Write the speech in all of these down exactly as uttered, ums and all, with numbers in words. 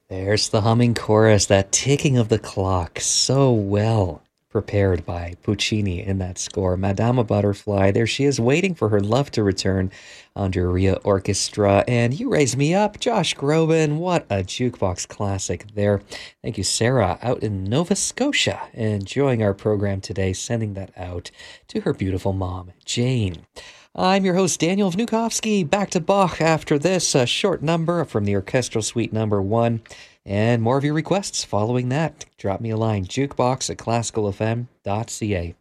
There's the humming chorus, that ticking of the clock, so well prepared by Puccini in that score. Madama Butterfly, there she is waiting for her love to return. Andrea Orchestra, and You Raise Me Up, Josh Groban. What a jukebox classic there. Thank you, Sarah, out in Nova Scotia, enjoying our program today, sending that out to her beautiful mom, Jane. I'm your host, Daniel Vnukovsky. Back to Bach after this, a short number from the Orchestral Suite number one. And more of your requests following that. Drop me a line, jukebox at classical f m dot c a.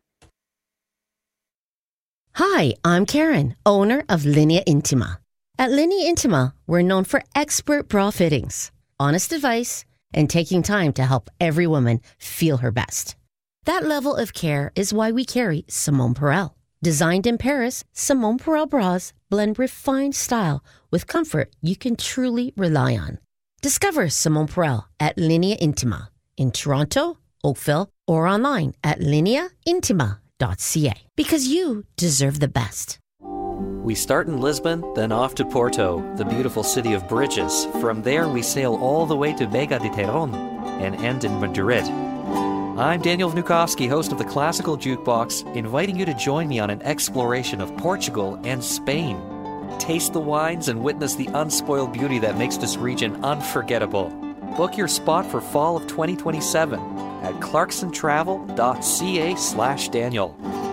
Hi, I'm Karen, owner of Linea Intima. At Linea Intima, we're known for expert bra fittings, honest advice, and taking time to help every woman feel her best. That level of care is why we carry Simone Perel. Designed in Paris, Simone Perel bras blend refined style with comfort you can truly rely on. Discover Simone Perel at Linea Intima in Toronto, Oakville, or online at linea intima dot c a, because you deserve the best. We start in Lisbon, then off to Porto, the beautiful city of bridges. From there, we sail all the way to Vega de Teron and end in Madrid. I'm Daniel Vnukovsky, host of the Classical Jukebox, inviting you to join me on an exploration of Portugal and Spain. Taste the wines and witness the unspoiled beauty that makes this region unforgettable. Book your spot for fall of twenty twenty-seven at clarksontravel.ca slash Daniel.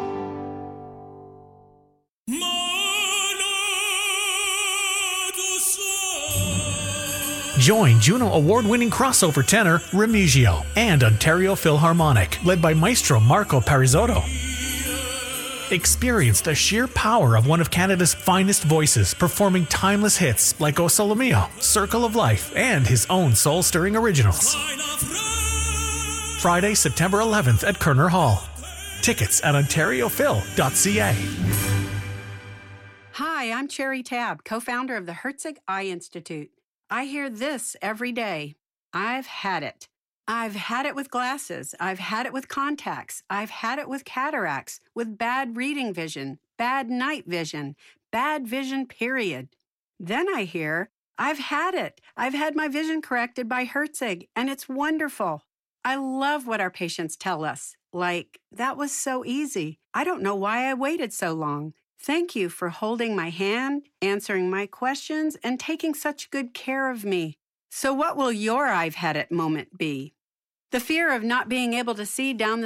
Join Juno Award-winning crossover tenor Remigio and Ontario Philharmonic, led by Maestro Marco Parisotto. Experience the sheer power of one of Canada's finest voices performing timeless hits like O Sole Mio, Circle of Life, and his own soul-stirring originals. Friday, September eleventh at Kerner Hall. Tickets at ontario phil dot c a. Hi, I'm Cherry Tabb, co-founder of the Herzig Eye Institute. I hear this every day. I've had it. I've had it with glasses. I've had it with contacts. I've had it with cataracts, with bad reading vision, bad night vision, bad vision, period. Then I hear, I've had it. I've had my vision corrected by Herzig, and it's wonderful. I love what our patients tell us. Like, that was so easy. I don't know why I waited so long. Thank you for holding my hand, answering my questions, and taking such good care of me. So what will your I've had it moment be? The fear of not being able to see down the